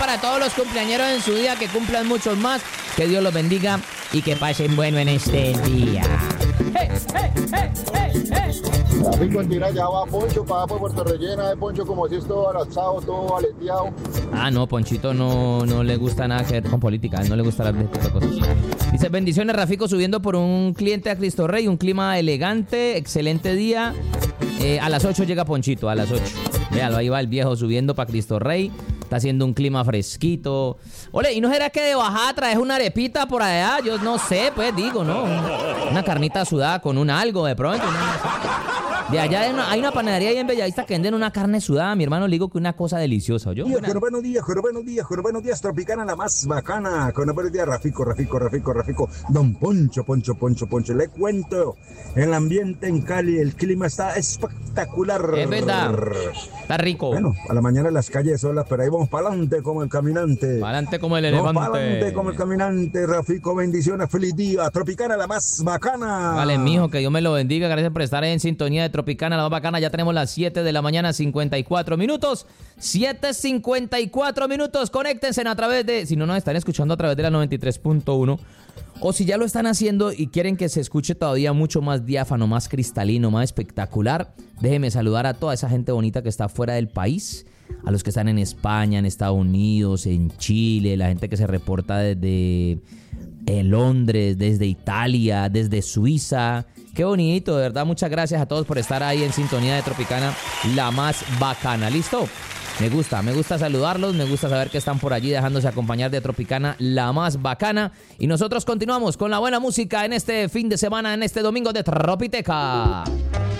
para todos los cumpleañeros en su día, que cumplan muchos más, que Dios los bendiga y que pasen bueno en este día. ¡Hey, hey, hey, hey, hey! Rico, tira, ya va Poncho para Puerto Rellena, de Poncho como si es todo alazado, todo aleteado. Ah, no, Ponchito no le gusta nada que ver con política, a él no le gusta hablar de estas cosas. Dice, bendiciones, Rafico, subiendo por un cliente a Cristo Rey, un clima elegante, excelente día. A las 8 llega Ponchito, a las 8. Véalo, ahí va el viejo subiendo para Cristo Rey. Está haciendo un clima fresquito. Ole, ¿y no será que de bajada traes una arepita por allá? Yo no sé, pues digo, ¿no? Una carnita sudada con un algo de pronto. De allá hay una panadería ahí en Bellavista que venden una carne sudada. Mi hermano le digo que una cosa deliciosa. ¿Yo? Buenos días, Tropicana, la más bacana. Buenos días, Rafico. Don Poncho. Le cuento, el ambiente en Cali, el clima está espectacular. Es verdad, está rico. Bueno, a la mañana las calles solas, pero ahí vamos para adelante como el caminante. Para adelante como el elefante. Para adelante como el caminante, Rafico, bendiciones, feliz día. Tropicana, la más bacana. Vale, mijo, que Dios me lo bendiga. Gracias por estar en sintonía de Tropicana, la más bacana. Ya tenemos las 7 de la mañana, 54 minutos. 7:54 minutos. Conéctense a través de, si no nos están escuchando a través de la 93.1, o si ya lo están haciendo y quieren que se escuche todavía mucho más diáfano, más cristalino, más espectacular, déjenme saludar a toda esa gente bonita que está fuera del país, a los que están en España, en Estados Unidos, en Chile, la gente que se reporta desde Londres, desde Italia, desde Suiza. Qué bonito, de verdad, muchas gracias a todos por estar ahí en sintonía de Tropicana, la más bacana. ¿Listo? Me gusta saludarlos, me gusta saber que están por allí dejándose acompañar de Tropicana, la más bacana. Y nosotros continuamos con la buena música en este fin de semana, en este domingo de Tropiteca.